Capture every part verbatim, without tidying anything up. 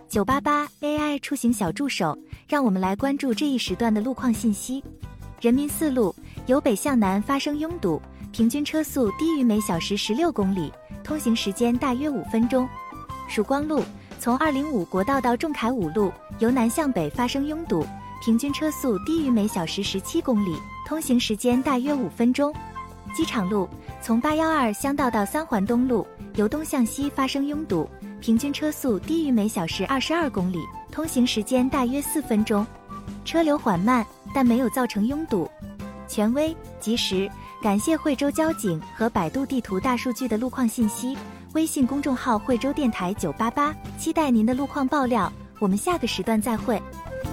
九八八 A I 出行小助手，让我们来关注这一时段的路况信息。人民四路由北向南发生拥堵，平均车速低于每小时十六公里，通行时间大约五分钟。曙光路从二零五国道到仲恺五路由南向北发生拥堵，平均车速低于每小时十七公里，通行时间大约五分钟。机场路从八一二乡道到三环东路由东向西发生拥堵，平均车速低于每小时二十二公里，通行时间大约四分钟。车流缓慢，但没有造成拥堵。权威、及时，感谢惠州交警和百度地图大数据的路况信息。微信公众号惠州电台九八八，期待您的路况爆料。我们下个时段再会。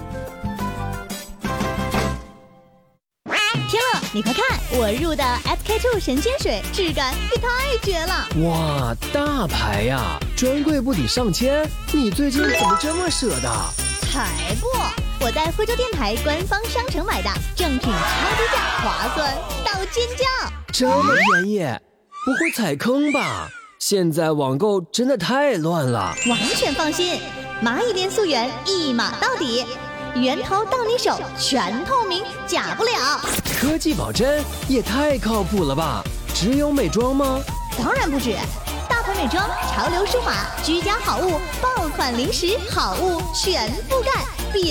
天乐，你快看，我入的 S K two 神仙水，质感也太绝了！ 哇，大牌呀，专柜不抵上千，你最近怎么这么舍得？ 才不，我在惠州电台官方商城买的，正品超低价，划算到尖叫！ 这么便宜，不会踩坑吧？现在网购真的太乱了。 完全放心，蚂蚁链溯源一码到底，源头到你手，全透明，假不了。 科技保真也太靠谱了吧？只有美妆吗？ 当然不止，大牌美妆、潮流数码、居家好物、爆款零食，好物全覆盖。